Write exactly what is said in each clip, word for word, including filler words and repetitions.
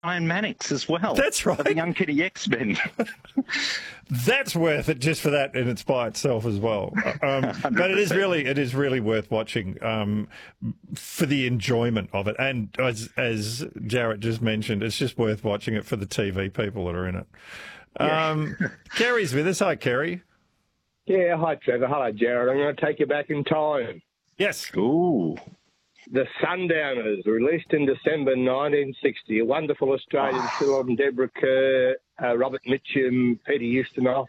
Ryan Mannix as well. That's right. Of the Uncanny X-Men. That's worth it just for that in its by itself as well. Um, but it is really, it is really worth watching um, for the enjoyment of it. And as as Jarrett just mentioned, it's just worth watching it for the T V people that are in it. Um, Yeah. Kerry's with us. Hi, Kerry. Yeah, hi, Trevor. Hello, Jared. I'm going to take you back in time. Yes. Ooh. The Sundowners, released in December nineteen sixty, a wonderful Australian Oh. film, Deborah Kerr, uh, Robert Mitchum, Peter Ustinov,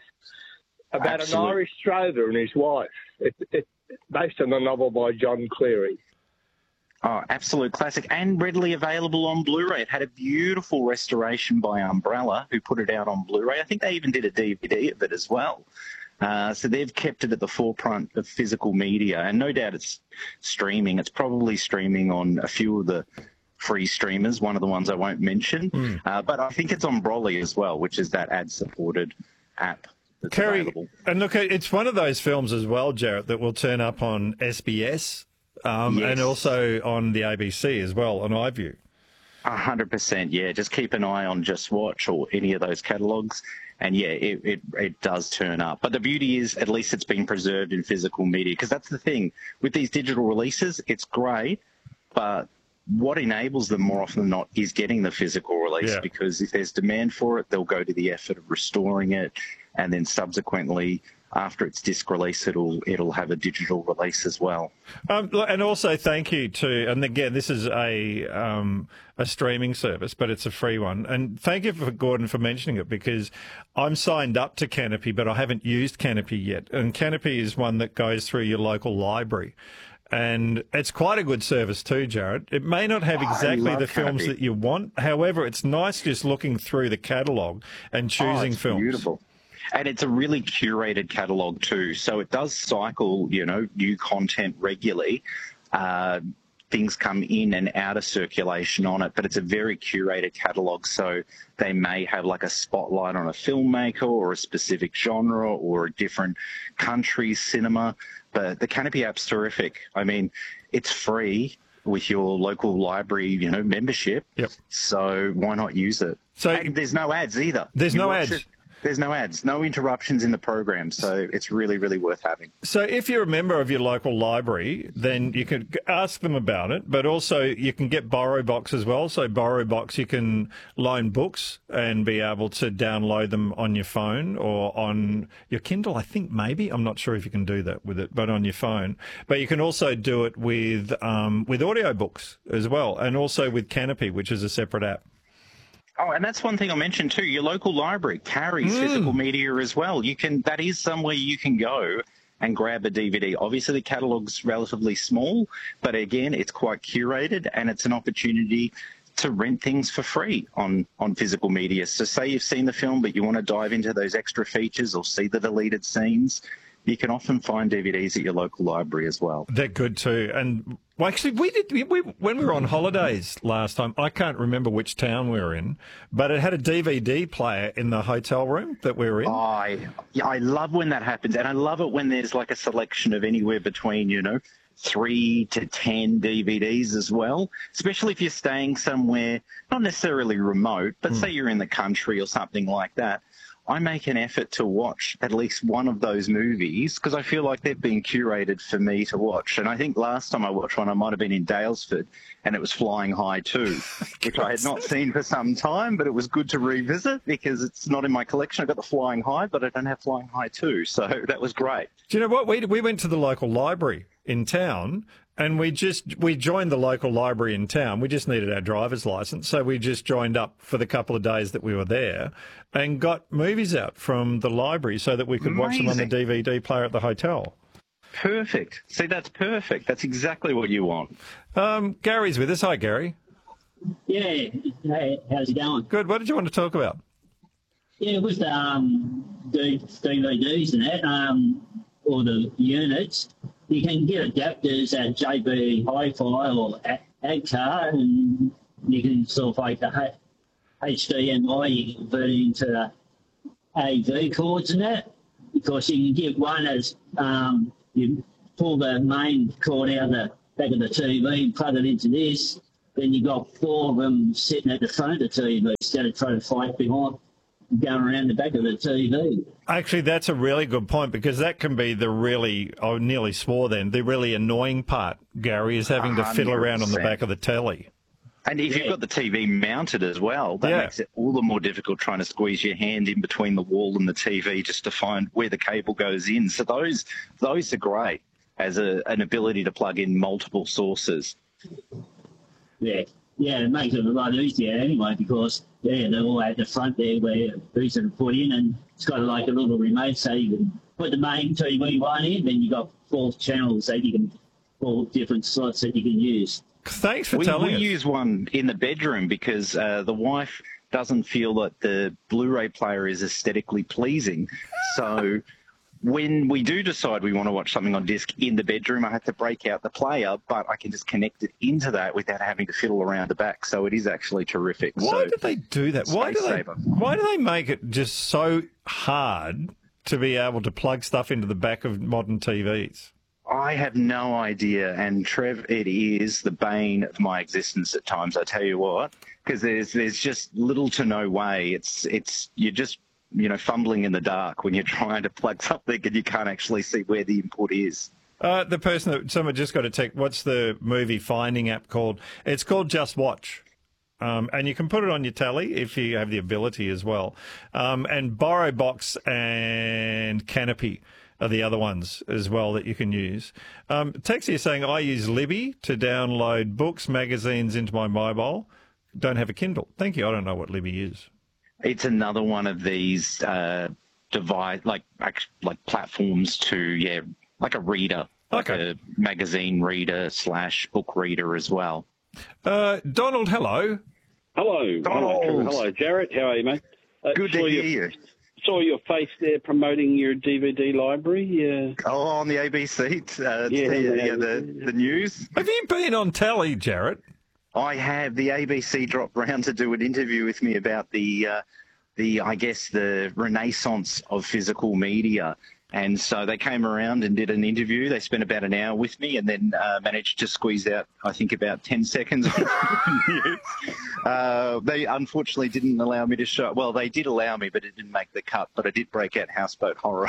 about Absolute. an Irish drover and his wife. It's it, based on a novel by John Cleary. Oh, absolute classic, and readily available on Blu-ray. It had a beautiful restoration by Umbrella, who put it out on Blu-ray. I think they even did a D V D of it as well. Uh, so they've kept it at the forefront of physical media, and no doubt it's streaming. It's probably streaming on a few of the free streamers, one of the ones I won't mention. Mm. Uh, but I think it's on Broly as well, which is that ad-supported app that's Kerry, available. And look, it's one of those films as well, Jarrett, that will turn up on S B S um, Yes. and also on the A B C as well, on iView. A hundred percent, yeah. Just keep an eye on Just Watch or any of those catalogues, and yeah, it, it it does turn up. But the beauty is, at least it's been preserved in physical media, because that's the thing with these digital releases. It's great, but what enables them more often than not is getting the physical release, Yeah. because if there's demand for it, they'll go to the effort of restoring it, and then subsequently, after its disc release, it'll it'll have a digital release as well. Um, and also, thank you to, and again, this is a um, a streaming service, but it's a free one. And thank you for Gordon for mentioning it, because I'm signed up to Canopy, but I haven't used Canopy yet. And Canopy is one that goes through your local library. And it's quite a good service too, Jarrett. It may not have exactly love the films Canopy. that you want. However, it's nice just looking through the catalogue and choosing oh, it's films. Beautiful. And it's a really curated catalogue too. So it does cycle, you know, new content regularly. Uh, things come in and out of circulation on it, but it's a very curated catalogue. So they may have like a spotlight on a filmmaker or a specific genre or a different country's cinema. But the Canopy app's terrific. I mean, it's free with your local library, you know, membership. Yep. So why not use it? So and there's no ads either. There's You no watch ads. it, There's no ads, no interruptions in the program, so it's really, really worth having. So if you're a member of your local library, then you can ask them about it, but also you can get BorrowBox as well. So BorrowBox, you can loan books and be able to download them on your phone or on your Kindle, I think maybe. I'm not sure if you can do that with it, but on your phone. But you can also do it with, um, with audiobooks as well, and also with Canopy, which is a separate app. Oh, and that's one thing I mentioned too. Your local library carries Mm. physical media as well. You can that is somewhere you can go and grab a D V D. Obviously, the catalogue's relatively small, but again, it's quite curated, and it's an opportunity to rent things for free on, on physical media. So say you've seen the film, but you want to dive into those extra features or see the deleted scenes, you can often find D V Ds at your local library as well. They're good too. And well, actually, we did we, we, when we were on holidays last time. I can't remember which town we were in, but it had a D V D player in the hotel room that we were in. Oh, I yeah, I love when that happens, and I love it when there's like a selection of anywhere between, you know, three to ten D V Ds as well. Especially if you're staying somewhere not necessarily remote, but mm. say you're in the country or something like that. I make an effort to watch at least one of those movies because I feel like they've been curated for me to watch. And I think last time I watched one, I might have been in Daylesford, and it was Flying High two, which I had not seen for some time, but it was good to revisit because it's not in my collection. I've got the Flying High, but I don't have Flying High two, so that was great. Do you know what? We, we went to the local library in town, and we just we joined the local library in town. We just needed our driver's license, so we just joined up for the couple of days that we were there and got movies out from the library so that we could watch them on the D V D player at the hotel. Perfect. See, that's perfect. That's exactly what you want. Um, Gary's with us. Hi, Gary. Yeah. Hey, how's it going? Good. What did you want to talk about? Yeah, with the um, D V Ds and that, um, or the units, you can get adapters at J B Hi-Fi or ADCAR, and you can sort of like the H D M I, you can convert it into A V cords and that, because you can get one as um, you pull the main cord out of the back of the T V and plug it into this, then you got four of them sitting at the front of the T V instead of trying to fight behind, going around the back of the T V. Actually, that's a really good point, because that can be the really, I nearly swore then, the really annoying part, Gary, is having to fiddle around on the back of the telly. And if Yeah. you've got the T V mounted as well, that Yeah. makes it all the more difficult trying to squeeze your hand in between the wall and the T V just to find where the cable goes in. So those those are great as a, an ability to plug in multiple sources. Yeah, yeah, it makes it a lot easier anyway because yeah, they're all at the front there where these are put in, and it's got like a little remote so you can put the main T V one in, then you got four channels that you can, four different slots that you can use. Thanks for We, telling we us. use one in the bedroom because uh, the wife doesn't feel that the Blu-ray player is aesthetically pleasing. So when we do decide we want to watch something on disc in the bedroom, I have to break out the player, but I can just connect it into that without having to fiddle around the back. So it is actually terrific. Why so, do they do that? Why do space they, saver. why do they make it just so hard to be able to plug stuff into the back of modern T Vs? I have no idea, and Trev, it is the bane of my existence at times. I tell you what, because there's there's just little to no way. It's it's you're just you know fumbling in the dark when you're trying to plug something and you can't actually see where the input is. Uh, the person that someone just got a text. What's the movie finding app called? It's called Just Watch. Um, and you can put it on your telly if you have the ability as well. Um, and BorrowBox and Canopy are the other ones as well that you can use. Um, Texie is saying, I use Libby to download books, magazines into my mobile. Don't have a Kindle. Thank you. I don't know what Libby is. It's another one of these uh, device like act- like platforms to yeah, like a reader, like Okay. a magazine reader slash book reader as well. Uh, Donald, hello. Hello. Donald. Hello, hello, Jarrett. How are you, mate? Uh, Good to saw hear your, you. Saw your face there promoting your D V D library. Yeah. Oh, on the A B C, uh, Yeah, the, yeah, yeah, the, the news. Have you been on telly, Jarrett? I have. The A B C dropped round to do an interview with me about the, uh, the I guess, the renaissance of physical media. And so they came around and did an interview. They spent about an hour with me and then uh, managed to squeeze out, I think, about ten seconds of news. Uh, they unfortunately didn't allow me to show. Well, they did allow me, but it didn't make the cut. But I did break out Houseboat Horror.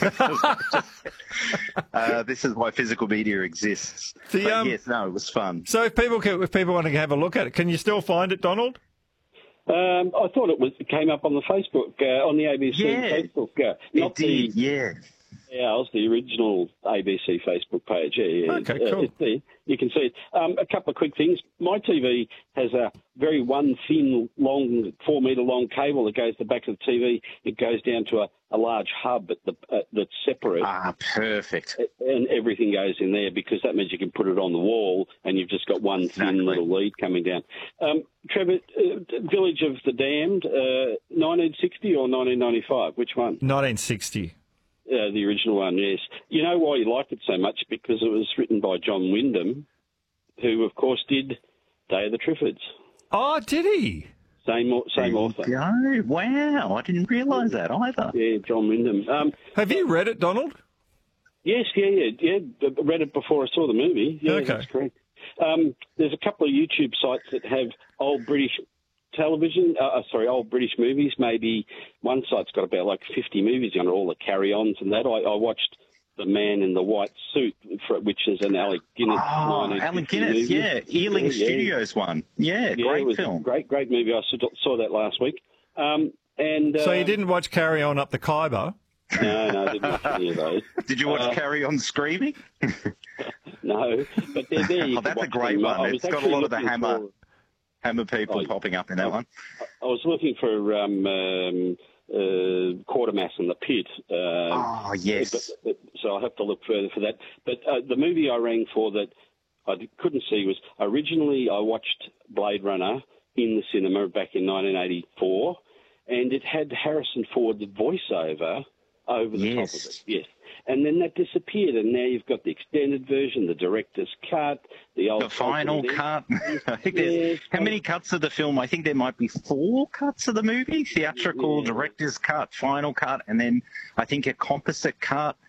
uh, this is why physical media exists. The, But um, yes, no, it was fun. So if people can, if people want to have a look at it, can you still find it, Donald? Um, I thought it was it came up on the Facebook uh, on the A B C Yeah. Facebook. Uh, not It did, the yeah. yeah, it was the original A B C Facebook page. Yeah, yeah. Okay, Uh, cool. it's there. You can see it. Um, a couple of quick things. My T V has a very one thin, long, four metre long cable that goes to the back of the T V. It goes down to a, a large hub at the, uh, that's separate. Ah, perfect. And everything goes in there because that means you can put it on the wall and you've just got one thin Exactly. little lead coming down. Um, Trevor, uh, Village of the Damned, uh, nineteen sixty or nineteen ninety-five? Which one? nineteen sixty. Uh, the original one, yes. You know why you like it so much? Because it was written by John Wyndham, who, of course, did Day of the Triffids. Oh, did he? Same au- same There author. you go. Wow, I didn't realise that either. Yeah, John Wyndham. Um, Have you read it, Donald? Yes, yeah, yeah, yeah. I read it before I saw the movie. Yeah, Okay. that's correct. Um, there's a couple of YouTube sites that have old British television, uh, uh, sorry, old British movies. Maybe one site's got about like fifty movies on it, all the carry-ons and that. I, I watched The Man in the White Suit, for, which is an Alec Guinness. Oh, nineteen fifty Alan Guinness, movie. yeah. Ealing Yeah, yeah. Studios one. Yeah, Yeah, great it was film. a great, great movie. I saw, saw that last week. Um, and uh, So you didn't watch Carry On Up the Khyber? No, no, I didn't watch any of those. Did you watch Uh, Carry On Screaming? No, but they're there. You Oh, can that's a watch great them. one. I was It's got a actually lot of the looking Hammer- for- Hammer people Oh, popping up in that one. I was looking for um, um, uh, Quatermass and the Pit. Um, Oh, yes. but, but, so I'll have to look further for that. But uh, the movie I rang for that I d- couldn't see was originally I watched Blade Runner in the cinema back in nineteen eighty-four, and it had Harrison Ford the voiceover over the Yes. top of it. Yes. And then that disappeared, and now you've got the extended version, the director's cut, the old The final ultimate cut. I think Yes, there's how I- many cuts of the film? I think there might be four cuts of the movie: theatrical, Yeah. director's cut, final cut, and then I think a composite cut.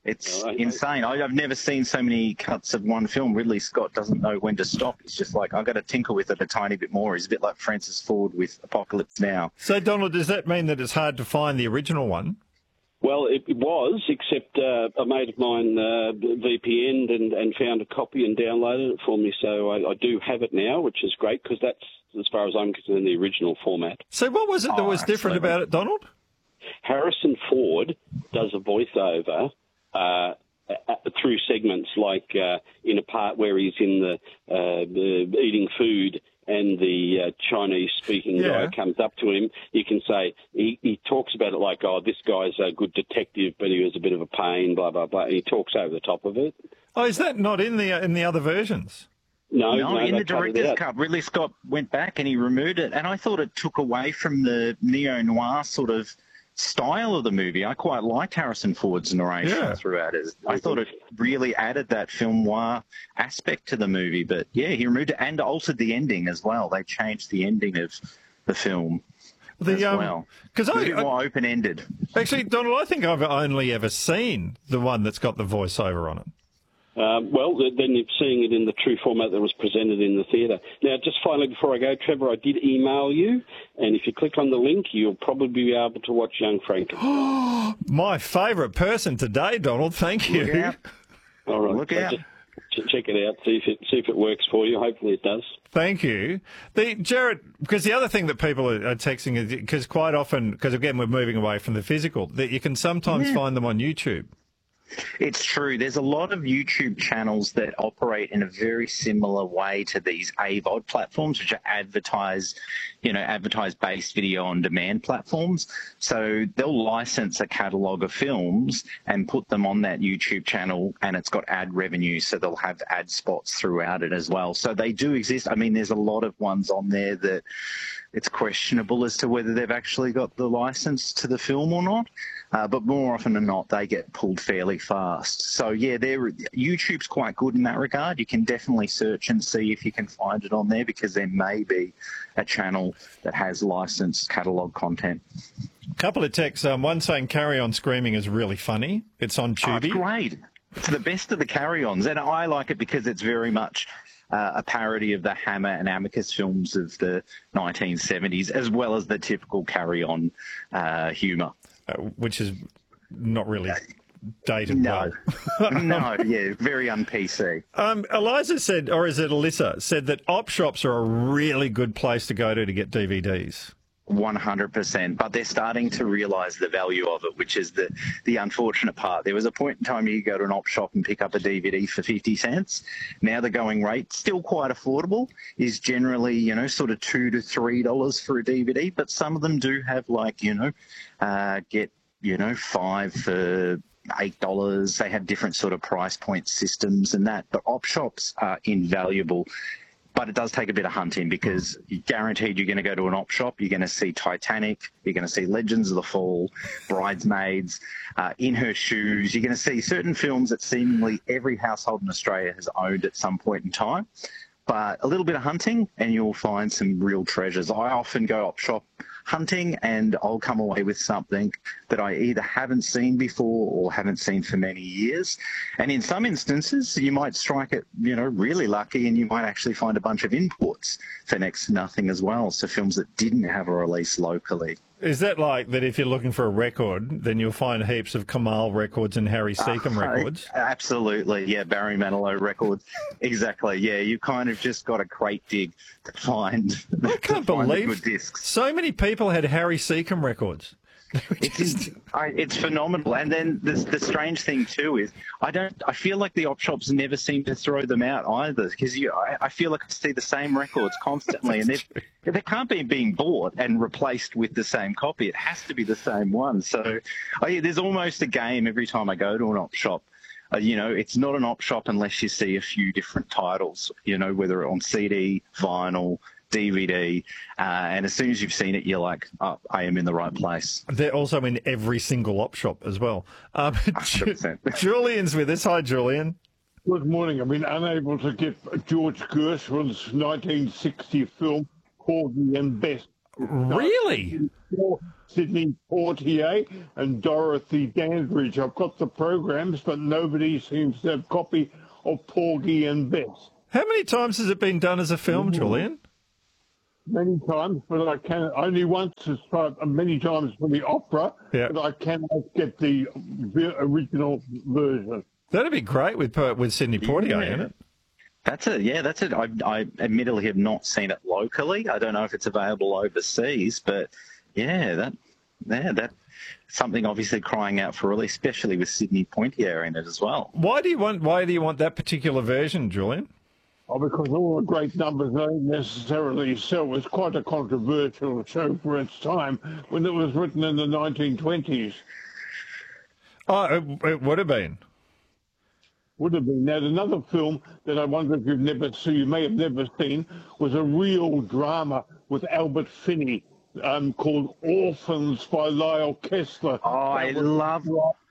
It's Right. insane. I, I've never seen so many cuts of one film. Ridley Scott doesn't know when to stop. He's just like, I've got to tinker with it a tiny bit more. He's a bit like Francis Ford with Apocalypse Now. So, Donald, does that mean that it's hard to find the original one? Well, it, it was, except uh, a mate of mine uh, V P N'd and, and found a copy and downloaded it for me. So I, I do have it now, which is great because that's, as far as I'm concerned, the original format. So what was it that Oh, was different absolutely. about it, Donald? Harrison Ford does a voiceover uh, uh, through segments, like uh, in a part where he's in the, uh, the eating food and the uh, Chinese-speaking Yeah. guy comes up to him. You can say, he, he talks about it like, oh, this guy's a good detective, but he was a bit of a pain, blah, blah, blah. And he talks over the top of it. Oh, is that not in the in the other versions? No, No, no, in they the cut it director's out. cut, Ridley Scott went back and he removed it, and I thought it took away from the neo-noir sort of style of the movie. I quite liked Harrison Ford's narration Yeah. throughout it. I thought it really added that film noir aspect to the movie, but yeah, he removed it and altered the ending as well. They changed the ending of the film The, as um, well. 'cause It was I- a bit I- more open-ended. Actually, Donald, I think I've only ever seen the one that's got the voiceover on it. Um, well, th- then you're seeing it in the true format that was presented in the theatre. Now, just finally, before I go, Trevor, I did email you, and if you click on the link, you'll probably be able to watch Young Frankenstein. My favourite person today, Donald. Thank you. Look out. All right, Look so out. just ch- check it out, see if it see if it works for you. Hopefully, it does. Thank you. The Jared, because the other thing that people are, are texting is because quite often, because again we're moving away from the physical, that you can sometimes Yeah. find them on YouTube. It's true. There's a lot of YouTube channels that operate in a very similar way to these A V O D platforms, which are advertise, you know, advertise-based video on demand platforms. So they'll license a catalogue of films and put them on that YouTube channel, and it's got ad revenue, so they'll have ad spots throughout it as well. So they do exist. I mean, there's a lot of ones on there that it's questionable as to whether they've actually got the license to the film or not. Uh, but more often than not, they get pulled fairly fast. So, yeah, they're, YouTube's quite good in that regard. You can definitely search and see if you can find it on there, because there may be a channel that has licensed catalogue content. Couple of texts. Um, one saying "Carry On Screaming" is really funny. It's on Oh, it's Tubi. great. It's the best of the carry-ons, and I like it because it's very much uh, a parody of the Hammer and Amicus films of the nineteen seventies, as well as the typical carry-on uh, humour. uh, which is not really dated No, well. no, yeah, very un-P C. Um, Eliza said, or is it Alyssa, said that op shops are a really good place to go to to get D V Ds. one hundred percent, but they're starting to realise the value of it, which is the, the unfortunate part. There was a point in time you could go to an op shop and pick up a D V D for fifty cents. Now the going rate, still quite affordable, is generally, you know, sort of two to three dollars for a D V D, but some of them do have, like, you know, uh, get, you know, five for eight dollars. They have different sort of price point systems and that, but op shops are invaluable. But it does take a bit of hunting, because you're guaranteed you're going to go to an op shop, you're going to see Titanic, you're going to see Legends of the Fall, Bridesmaids, uh, In Her Shoes. You're going to see certain films that seemingly every household in Australia has owned at some point in time. But a little bit of hunting and you'll find some real treasures. I often go op shop hunting and I'll come away with something that I either haven't seen before or haven't seen for many years. And in some instances, you might strike it, you know, really lucky, and you might actually find a bunch of imports for next to nothing as well. So films that didn't have a release locally. Is that like that if you're looking for a record, then you'll find heaps of Kamal records and Harry Seacombe Uh, records? Absolutely, yeah, Barry Manilow records. Exactly, yeah. You kind of just got a crate dig to find. I can't to find the believe good discs. so many people had Harry Seacombe records. It's, I, it's phenomenal. And then the, the strange thing too is I don't. I feel like the op shops never seem to throw them out either, because you. I, I feel like I see the same records constantly, and they they can't be being bought and replaced with the same copy. It has to be the same one. So, oh yeah, there's almost a game every time I go to an op shop. Uh, you know, it's not an op shop unless you see a few different titles. You know, whether on C D, vinyl, D V D, uh, and as soon as you've seen it, you're like, oh, I am in the right place. They're also in every single op shop as well. Um, one hundred percent. Julian's with us. Hi, Julian. Good morning. I've been unable to get George Gershwin's nineteen sixty film called The Best. Really? Sidney Poitier and Dorothy Dandridge. I've got the programs, but nobody seems to have a copy of Porgy and Bess. How many times has it been done as a film, Julian? Many times, but I can only once as far, many times for the opera, Yeah. but I cannot get the, the original version. That'd be great with with Sidney Poitier Yeah. in it. That's it. Yeah, that's it. I, I admittedly have not seen it locally. I don't know if it's available overseas, but yeah, that, yeah, that something obviously crying out for release, especially with Sidney Poitier in it as well. Why do you want? Why do you want that particular version, Julian? Oh, because all the great numbers don't necessarily sell. It's quite a controversial show for its time when it was written in the nineteen twenties. Oh, it, it would have been. Would have been. Now, another film that I wonder if you've never seen, you may have never seen, was a real drama with Albert Finney um, called Orphans by Lyle Kessler. Oh, I That was- love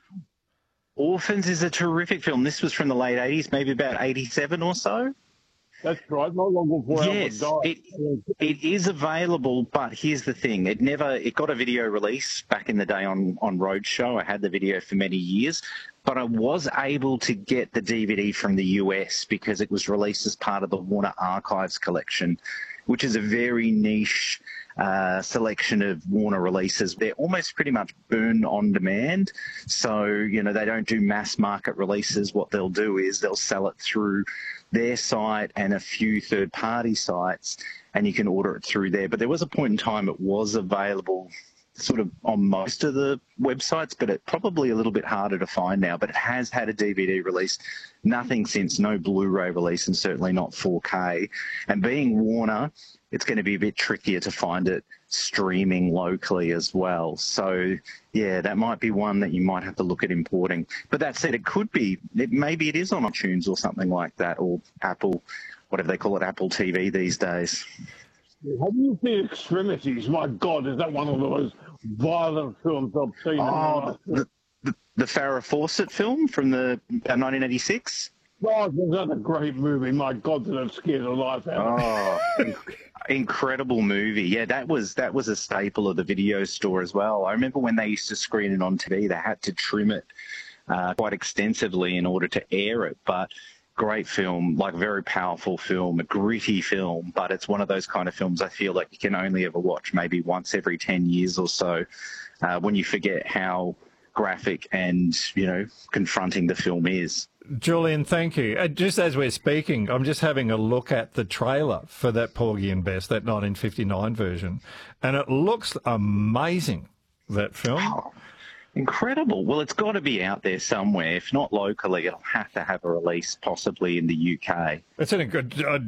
Orphans is a terrific film. This was from the late eighties, maybe about eighty-seven or so. That's right, not long before Yes, Albert died. it, it is available, but here's the thing. It never, it got a video release back in the day on, on Roadshow. I had the video for many years, but I was able to get the D V D from the U S because it was released as part of the Warner Archives collection, which is a very niche uh, selection of Warner releases. They're almost pretty much burn on demand. So, you know, they don't do mass market releases. What they'll do is they'll sell it through their site and a few third-party sites, and you can order it through there. But there was a point in time it was available sort of on most of the websites, but it's probably a little bit harder to find now. But it has had a D V D release, nothing since, no Blu-ray release, and certainly not four K. And being Warner, it's going to be a bit trickier to find it streaming locally as well. So, yeah, that might be one that you might have to look at importing. But that said, it could be, it, maybe it is on iTunes or something like that, or Apple, whatever they call it, Apple T V these days. Have you seen Extremities? My God, is that one of the most violent films I've seen? Oh, the, the, the Farrah Fawcett film from the uh, nineteen eighty-six? God, was that a great movie? My God, did it scare the life out of me. Oh, incredible movie. Yeah, that was that was a staple of the video store as well. I remember when they used to screen it on T V, they had to trim it uh, quite extensively in order to air it. But great film, like very powerful film, a gritty film, but it's one of those kind of films I feel like you can only ever watch maybe once every ten years or so uh, when you forget how graphic and, you know, confronting the film is. Julian, thank you. Uh, just as we're speaking, I'm just having a look at the trailer for that Porgy and Bess, that nineteen fifty-nine version, and it looks amazing, that film. Oh, incredible. Well, it's got to be out there somewhere. If not locally, it'll have to have a release, possibly in the U K. It's in a good. I,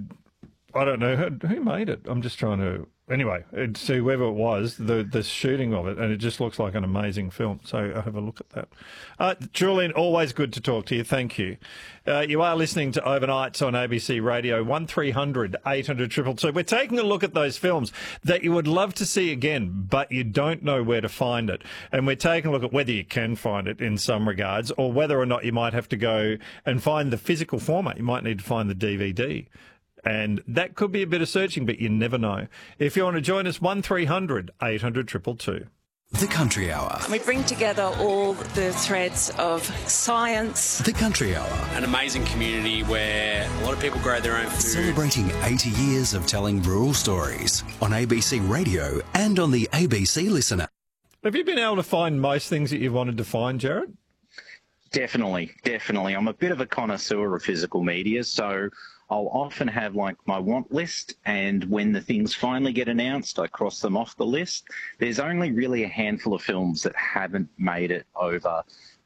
I don't know who, who made it. I'm just trying to. Anyway, it's whoever it was, the the shooting of it, and it just looks like an amazing film. So I'll have a look at that. Uh, Julian, always good to talk to you. Thank you. Uh, you are listening to Overnights on A B C Radio, one three hundred eight hundred two two two. We're taking a look at those films that you would love to see again, but you don't know where to find it. And we're taking a look at whether you can find it in some regards, or whether or not you might have to go and find the physical format. You might need to find the D V D. And that could be a bit of searching, but you never know. If you want to join us, one three hundred eight hundred two two two. The Country Hour. We bring together all the threads of science. The Country Hour. An amazing community where a lot of people grow their own food. Celebrating eighty years of telling rural stories on A B C Radio and on the A B C Listener. Have you been able to find most things that you wanted to find, Jared? Definitely, definitely. I'm a bit of a connoisseur of physical media, so I'll often have like my want list, and when the things finally get announced, I cross them off the list. There's only really a handful of films that haven't made it over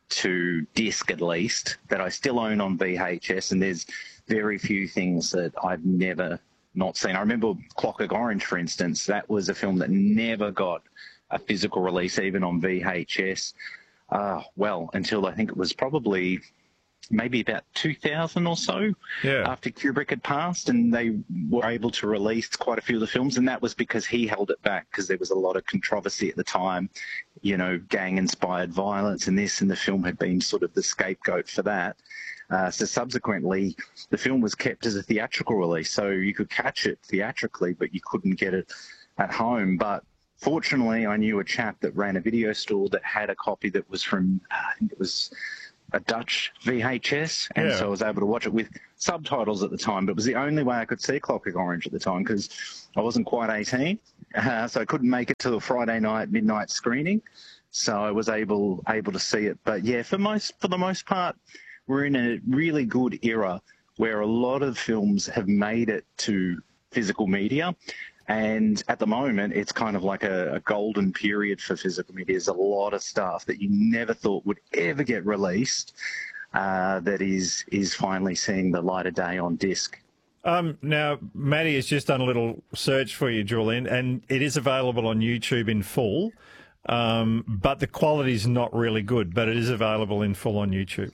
to disc, at least, that I still own on V H S, and there's very few things that I've never not seen. I remember Clockwork Orange, for instance. That was a film that never got a physical release, even on V H S. Uh, well, until I think it was probably maybe about two thousand or so, yeah. after Kubrick had passed, and they were able to release quite a few of the films, and that was because he held it back because there was a lot of controversy at the time, you know, gang-inspired violence and this, and the film had been sort of the scapegoat for that. Uh, so subsequently, the film was kept as a theatrical release, so you could catch it theatrically, but you couldn't get it at home. But fortunately, I knew a chap that ran a video store that had a copy that was from, uh, I think it was a Dutch V H S, and Yeah. so I was able to watch it with subtitles at the time. But it was the only way I could see Clockwork Orange at the time because I wasn't quite eighteen, uh, so I couldn't make it to the Friday night midnight screening. So I was able able to see it. But yeah, for most for the most part, we're in a really good era where a lot of films have made it to physical media. And at the moment, it's kind of like a, a golden period for physical media. There's a lot of stuff that you never thought would ever get released uh, that is is finally seeing the light of day on disc. Um, now, Maddie has just done a little search for you, Julian, and it is available on YouTube in full, um, but the quality's not really good, but it is available in full on YouTube.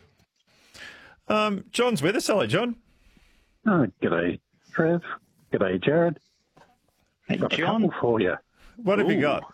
Um, John's with us. Hello, John. Oh, g'day, Trev. G'day, Jared. Hey, got John. a couple for you. What have Ooh. you got?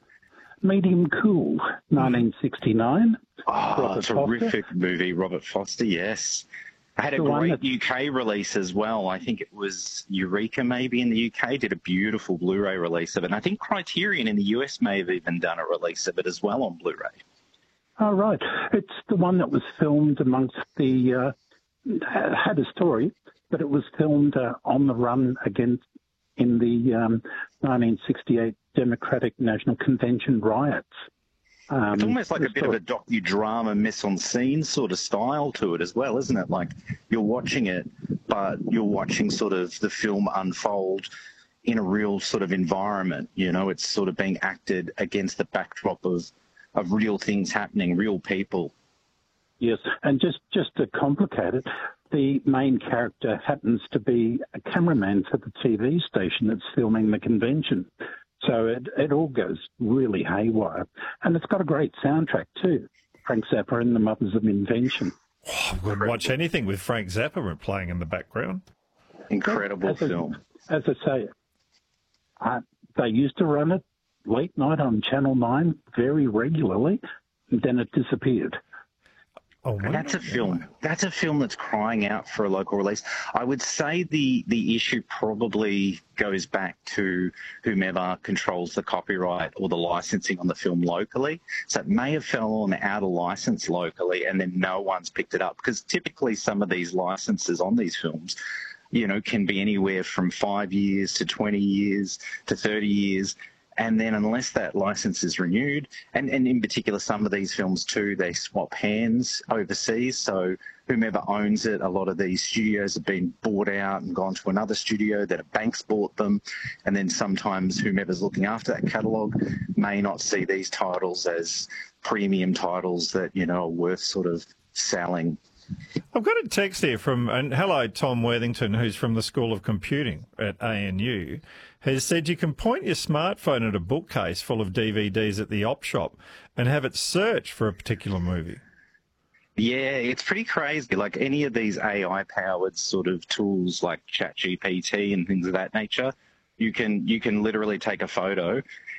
Medium Cool, nineteen sixty-nine. Oh, Robert terrific Foster. movie, Robert Foster, yes. I had a The one great that- U K release as well. I think it was Eureka maybe in the U K, did a beautiful Blu-ray release of it. And I think Criterion in the U S may have even done a release of it as well on Blu-ray. Oh, right. It's the one that was filmed amongst the, uh, had a story, but it was filmed uh, on the run against in the um, nineteen sixty-eight Democratic National Convention riots. Um, It's almost like the a bit story- of a docudrama mise-en-scene sort of style to it as well, isn't it? Like you're watching it, but you're watching sort of the film unfold in a real sort of environment. You know, it's sort of being acted against the backdrop of, of real things happening, real people. Yes, and just, just to complicate it, the main character happens to be a cameraman for the T V station that's filming the convention. So it, it all goes really haywire. And it's got a great soundtrack too. Frank Zappa and the Mothers of Invention. I would watch anything with Frank Zappa playing in the background. Incredible as film. I, as I say, uh, they used to run it late night on Channel nine very regularly, and then it disappeared. Oh, And that's a film. That's a film that's crying out for a local release. I would say the the issue probably goes back to whomever controls the copyright or the licensing on the film locally. So it may have fallen out of license locally, and then no one's picked it up because typically some of these licenses on these films, you know, can be anywhere from five years to twenty years to thirty years. And then unless that license is renewed, and, and in particular some of these films too, they swap hands overseas. So whomever owns it, a lot of these studios have been bought out and gone to another studio, that a bank's bought them. And then sometimes whomever's looking after that catalogue may not see these titles as premium titles that, you know, are worth sort of selling. I've got a text here from, and hello, Tom Worthington, who's from the School of Computing at A N U, has said you can point your smartphone at a bookcase full of D V Ds at the op shop and have it search for a particular movie. Yeah, it's pretty crazy. Like any of these A I-powered sort of tools like ChatGPT and things of that nature, you can you can literally take a photo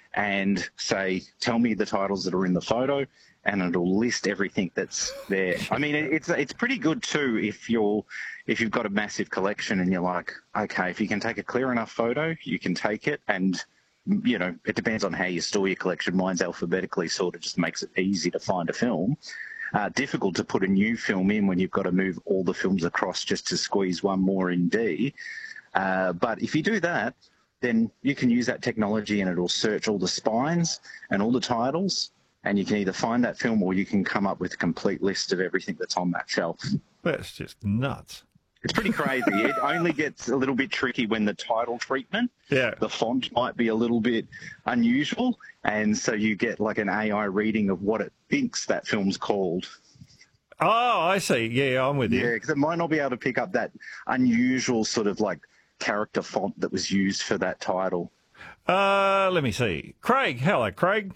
and say, tell me the titles that are in the photo, and it'll list everything that's there. I mean, it's it's pretty good too if you're if you've got a massive collection and you're like, okay, if you can take a clear enough photo, you can take it, and you know, it depends on how you store your collection. Mine's alphabetically, sort of just makes it easy to find a film. Uh, difficult to put a new film in when you've got to move all the films across just to squeeze one more in D. Uh, but if you do that, then you can use that technology and it'll search all the spines and all the titles, and you can either find that film or you can come up with a complete list of everything that's on that shelf. That's just nuts. It's pretty crazy. It only gets a little bit tricky when the title treatment, Yeah. the font might be a little bit unusual, and so you get like an A I reading of what it thinks that film's called. Oh, I see. Yeah, I'm with you. Yeah, because it might not be able to pick up that unusual sort of like character font that was used for that title. Uh, let me see. Craig, hello, Craig.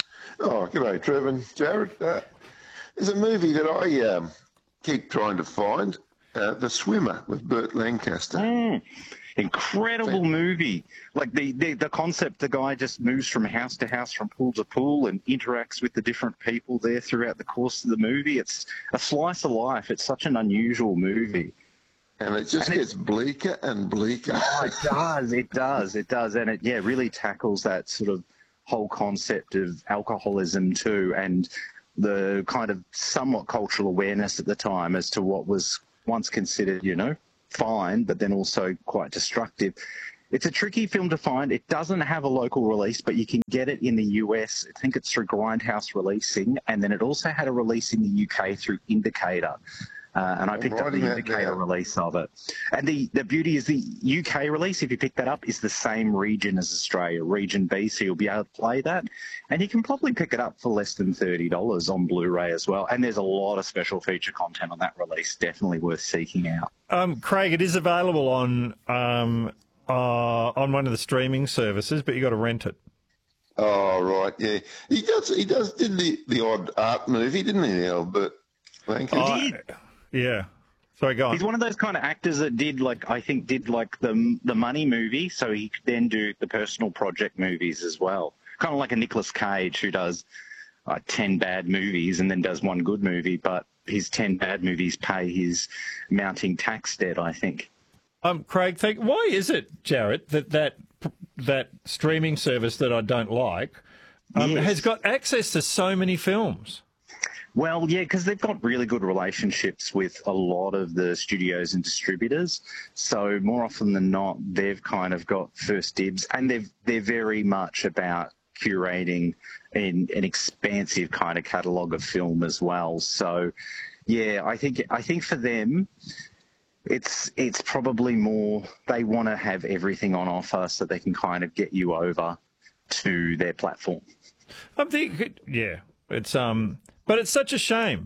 Oh, g'day, Trev and Jared. Uh, there's a movie that I um, keep trying to find, uh, The Swimmer with Burt Lancaster. Mm, incredible movie. Like the, the, the concept, the guy just moves from house to house, from pool to pool, and interacts with the different people there throughout the course of the movie. It's a slice of life. It's such an unusual movie. And it just And it- gets bleaker and bleaker. Oh, it does, it does, it does. And it, yeah, really tackles that sort of whole concept of alcoholism too, and the kind of somewhat cultural awareness at the time as to what was once considered, you know, fine, but then also quite destructive. It's a tricky film to find. It doesn't have a local release, but you can get it in the U S. I think it's through Grindhouse Releasing, and then it also had a release in the U K through Indicator. Uh, and I picked up the writing that Indicator down. release of it. And the, the beauty is the U K release, if you pick that up, is the same region as Australia, Region B, so you'll be able to play that. And you can probably pick it up for less than thirty dollars on Blu-ray as well. And there's a lot of special feature content on that release, definitely worth seeking out. Um, Craig, it is available on um, uh, on one of the streaming services, but you got to rent it. Oh, right, yeah. He does, he does, did the, the odd art movie, didn't he, Albert? Thank you. He did. Yeah. Sorry, go on. He's one of those kind of actors that did, like, I think did, like, the the Money movie, so he could then do the personal project movies as well. Kind of like a Nicolas Cage who does like ten bad movies and then does one good movie, but his ten bad movies pay his mounting tax debt, I think. Um, Craig, think, why is it, Jarrett, that that, that streaming service that I don't like um, Yes. has got access to so many films? Well, yeah, because they've got really good relationships with a lot of the studios and distributors. So more often than not, they've kind of got first dibs, and they've, they're very much about curating an, an expansive kind of catalogue of film as well. So, yeah, I think I think for them, it's it's probably more they want to have everything on offer so they can kind of get you over to their platform. I think, yeah, it's um, but it's such a shame.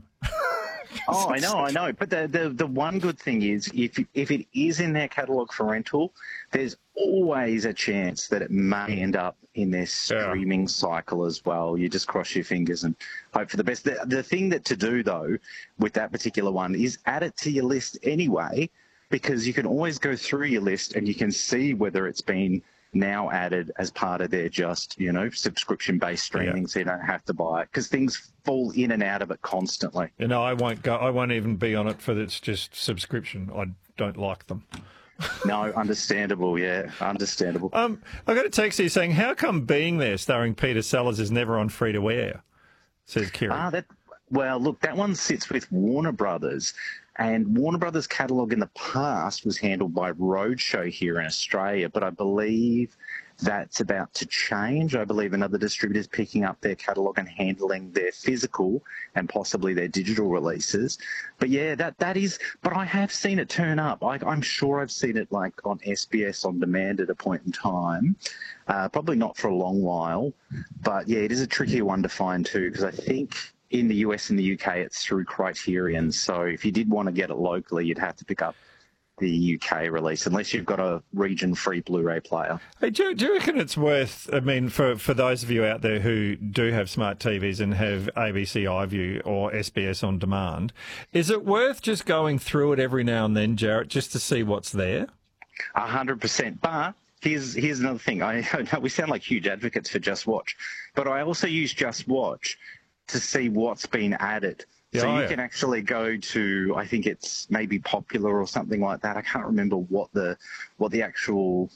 Oh, I know, I know. But the, the the one good thing is, if if it is in their catalogue for rental, there's always a chance that it may end up in their streaming cycle as well. You just cross your fingers and hope for the best. The, the thing that to do, though, with that particular one is add it to your list anyway, because you can always go through your list and you can see whether it's been now added as part of their just, you know, subscription-based streaming, yeah. So you don't have to buy it, because things fall in and out of it constantly. You know, I won't go. I won't even be on it for its just subscription. I don't like them. No, understandable. Yeah, understandable. Um, I got a text here saying, "How come Being There, starring Peter Sellers, is never on free to air?" Says Kieran. Ah, that. Well, look, that one sits with Warner Brothers. And Warner Brothers' catalogue in the past was handled by Roadshow here in Australia, but I believe that's about to change. I believe another distributor is picking up their catalogue and handling their physical and possibly their digital releases. But yeah, that that is. But I have seen it turn up. I, I'm sure I've seen it like on S B S On Demand at a point in time. Uh, probably not for a long while, but yeah, it is a trickier one to find too, because I think in the U S and the U K, it's through Criterion. So if you did want to get it locally, you'd have to pick up the U K release, unless you've got a region-free Blu-ray player. Hey, do, do you reckon it's worth, I mean, for, for those of you out there who do have smart T Vs and have A B C iView or S B S On Demand, is it worth just going through it every now and then, Jarrett, just to see what's there? A hundred percent. But here's here's another thing. I, I know we sound like huge advocates for Just Watch, but I also use Just Watch to see what's been added. Yeah, so oh, you yeah. can actually go to, I think it's maybe Popular or something like that. I can't remember what the what the actual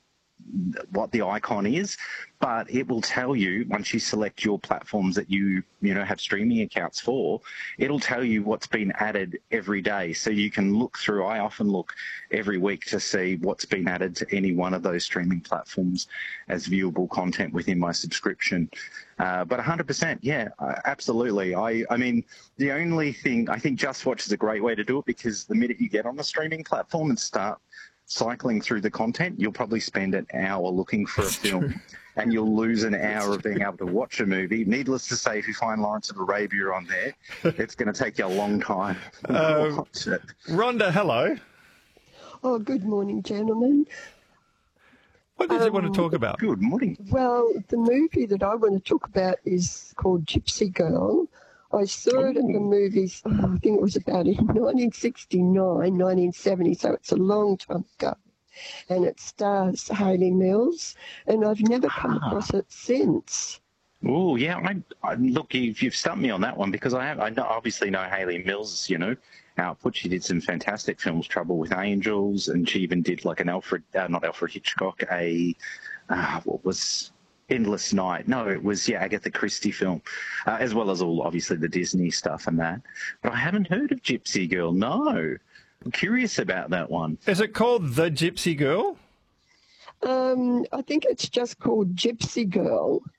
what the icon is, but it will tell you once you select your platforms that you you know have streaming accounts for. It'll tell you what's been added every day, so you can look through. I often look every week to see what's been added to any one of those streaming platforms as viewable content within my subscription. Uh, but one hundred percent, yeah, absolutely. I, I mean, the only thing, I think Just Watch is a great way to do it, because the minute you get on the streaming platform and start cycling through the content, you'll probably spend an hour looking for a film and you'll lose an hour of being able to watch a movie. Needless to say, if you find Lawrence of Arabia on there, it's going to take you a long time to Uh, watch it. Rhonda, hello. Oh, good morning, gentlemen. What did you want to Um, talk about? Good morning. Well, the movie that I want to talk about is called Gypsy Girl. I saw it at the movies, oh, I think it was about in nineteen sixty-nine, nineteen seventy, so it's a long time ago. And it stars Hayley Mills, and I've never come Ah. across it since. Oh, yeah. I, I, look, you've, you've stumped me on that one, because I have, I know, obviously know Hayley Mills, you know, output. She did some fantastic films, Trouble with Angels, and she even did like an Alfred, uh, not Alfred Hitchcock, a, uh, what was... Endless Night. No, it was, yeah, Agatha Christie film, uh, as well as all, obviously, the Disney stuff and that. But I haven't heard of Gypsy Girl, no. I'm curious about that one. Is it called The Gypsy Girl? Um, I think it's just called Gypsy Girl.